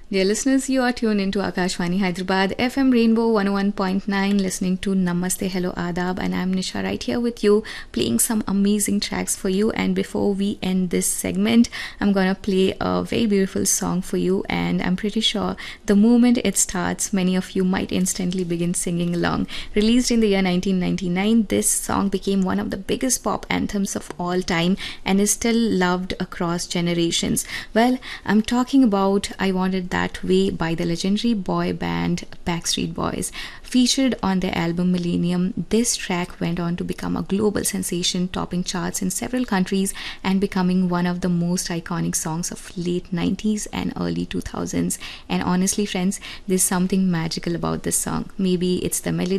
Dear listeners, you are tuned into Akashvani Hyderabad FM Rainbow 101.9, listening to Namaste Hello Adab, and I'm Nisha right here with you, playing some amazing tracks for you. And before we end this segment, I'm gonna play a very beautiful song for you, and I'm pretty sure the moment it starts, many of you might instantly begin singing along. Released in the year 1999, this song became one of the biggest pop anthems of all time and is still loved across generations. Well, I'm talking about I Wanted That Way by the legendary boy band Backstreet Boys. Featured on their album Millennium, this track went on to become a global sensation, topping charts in several countries and becoming one of the most iconic songs of late 90s and early 2000s. And honestly, friends, there's something magical about this song. Maybe it's the melody,